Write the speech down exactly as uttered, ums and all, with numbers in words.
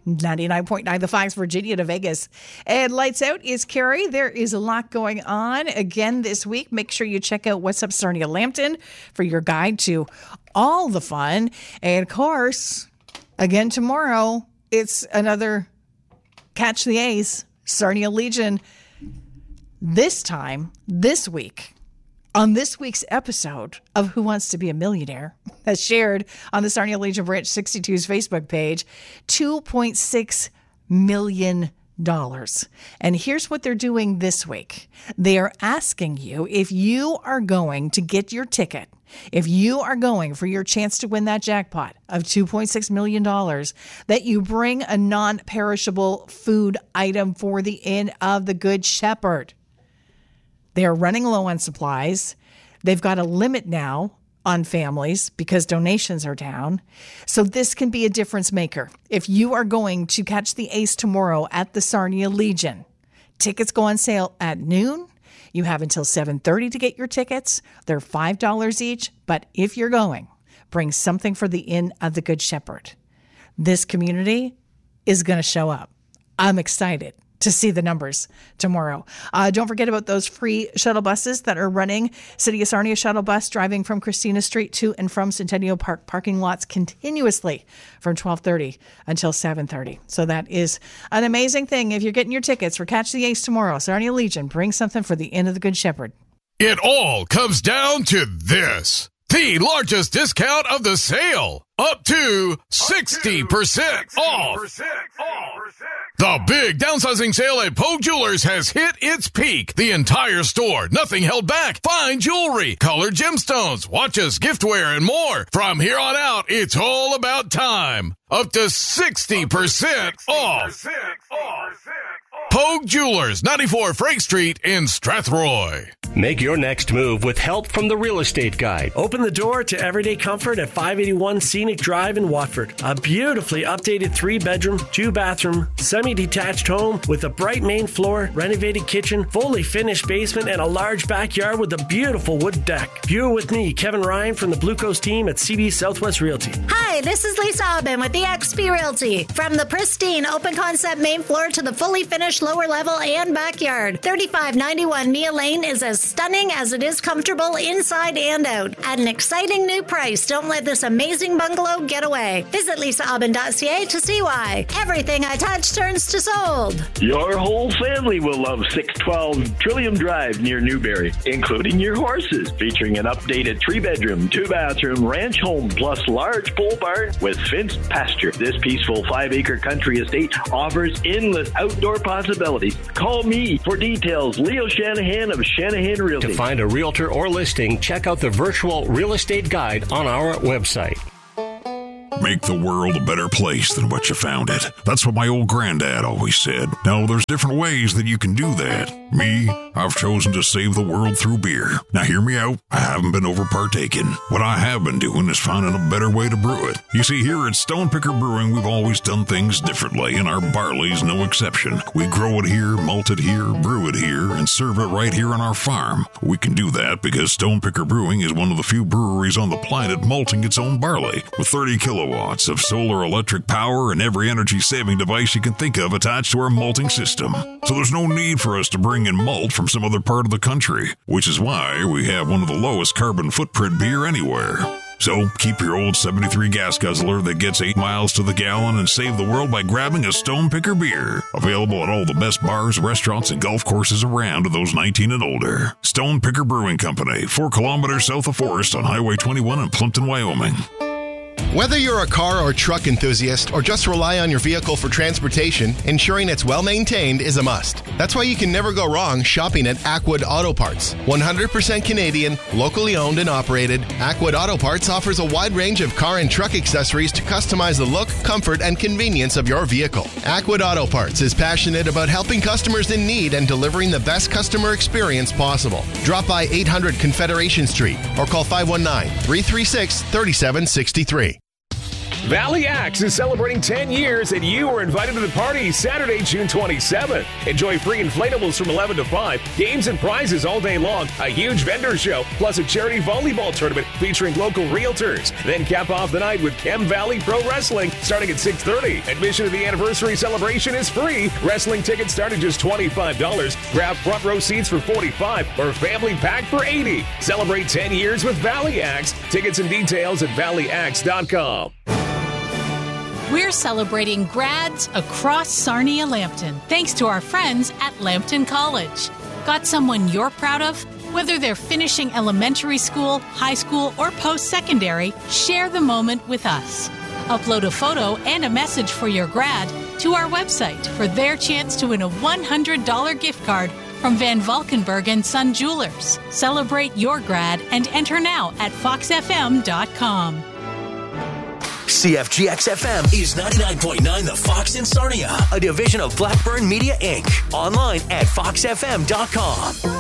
ninety-nine point nine The Fox, Virginia to Vegas. And Lights Out is Carrie. There is a lot going on again this week. Make sure you check out What's Up Sarnia Lambton for your guide to all the fun. And of course, again tomorrow, it's another Catch the Ace, Sarnia Legion. This time, this week, on this week's episode of Who Wants to Be a Millionaire, as shared on the Sarnia Legion Branch sixty-two's Facebook page, two point six million dollars. And here's what they're doing this week. They are asking you if you are going to get your ticket, if you are going for your chance to win that jackpot of two point six million dollars, that you bring a non-perishable food item for the Inn of the Good Shepherd. They are running low on supplies. They've got a limit now on families because donations are down. So this can be a difference maker. If you are going to catch the Ace tomorrow at the Sarnia Legion, tickets go on sale at noon. You have until seven thirty to get your tickets. They're five dollars each. But if you're going, bring something for the Inn of the Good Shepherd. This community is going to show up. I'm excited to see the numbers tomorrow. Uh, don't forget about those free shuttle buses that are running. City of Sarnia shuttle bus driving from Christina Street to and from Centennial Park parking lots continuously from twelve thirty until seven thirty. So that is an amazing thing. If you're getting your tickets for Catch the Ace tomorrow, Sarnia Legion, bring something for the Inn of the Good Shepherd. It all comes down to this. The largest discount of the sale. Up to sixty percent off. The big downsizing sale at Pogue Jewelers has hit its peak. The entire store, nothing held back. Fine jewelry, colored gemstones, watches, giftware, and more. From here on out, it's all about time. Up to sixty percent off. Pogue Jewelers, ninety-four Frank Street in Strathroy. Make your next move with help from the Real Estate Guide. Open the door to everyday comfort at five eighty-one Scenic Drive in Watford. A beautifully updated three-bedroom, two-bathroom, semi-detached home with a bright main floor, renovated kitchen, fully finished basement, and a large backyard with a beautiful wood deck. View it with me, Kevin Ryan from the Blue Coast team at C B Southwest Realty. Hi, this is Lisa Aubin with the X P Realty. From the pristine open-concept main floor to the fully finished lower level and backyard, thirty-five ninety-one Mia Lane is as stunning as it is comfortable inside and out. At an exciting new price, don't let this amazing bungalow get away. Visit lisa aubin dot c a to see why. Everything I touch turns to sold. Your whole family will love six twelve Trillium Drive near Newberry, including your horses, featuring an updated three-bedroom, two-bathroom ranch home plus large pole barn with fenced pasture. This peaceful five-acre country estate offers endless outdoor possibilities. Call me for details. Leo Shanahan of Shanahan Realty. To find a realtor or listing, check out the virtual real estate guide on our website. Make the world a better place than what you found it. That's what my old granddad always said. Now, there's different ways that you can do that. Me, I've chosen to save the world through beer. Now, hear me out. I haven't been over-partaking. What I have been doing is finding a better way to brew it. You see, here at Stonepicker Brewing, we've always done things differently, and our barley's no exception. We grow it here, malt it here, brew it here, and serve it right here on our farm. We can do that because Stonepicker Brewing is one of the few breweries on the planet malting its own barley, with thirty kilowatts of solar electric power and every energy-saving device you can think of attached to our malting system. So there's no need for us to bring in malt from some other part of the country, which is why we have one of the lowest carbon footprint beer anywhere. So keep your old seventy-three gas guzzler that gets eight miles to the gallon and save the world by grabbing a Stonepicker beer. Available at all the best bars, restaurants, and golf courses around to those nineteen and older. Stonepicker Brewing Company, four kilometers south of Forest on Highway twenty-one in Plimpton, Wyoming. Whether you're a car or truck enthusiast or just rely on your vehicle for transportation, ensuring it's well maintained is a must. That's why you can never go wrong shopping at Ackwood Auto Parts. one hundred percent Canadian, locally owned and operated, Ackwood Auto Parts offers a wide range of car and truck accessories to customize the look, comfort, and convenience of your vehicle. Ackwood Auto Parts is passionate about helping customers in need and delivering the best customer experience possible. Drop by eight hundred Confederation Street or call five one nine, three three six, three seven six three. Valley Axe is celebrating ten years, and you are invited to the party Saturday, June twenty-seventh. Enjoy free inflatables from eleven to five, games and prizes all day long, a huge vendor show, plus a charity volleyball tournament featuring local realtors. Then cap off the night with Chem Valley Pro Wrestling starting at six thirty. Admission to the anniversary celebration is free. Wrestling tickets start at just twenty-five dollars. Grab front row seats for forty-five dollars or family pack for eighty dollars. Celebrate ten years with Valley Axe. Tickets and details at valley axe dot com. We're celebrating grads across Sarnia-Lambton, thanks to our friends at Lambton College. Got someone you're proud of? Whether they're finishing elementary school, high school, or post-secondary, share the moment with us. Upload a photo and a message for your grad to our website for their chance to win a one hundred dollars gift card from Van Valkenburg and Son Jewelers. Celebrate your grad and enter now at fox f m dot com. C F G X F M is ninety-nine point nine The Fox in Sarnia, a division of Blackburn Media Incorporated. Online at fox f m dot com.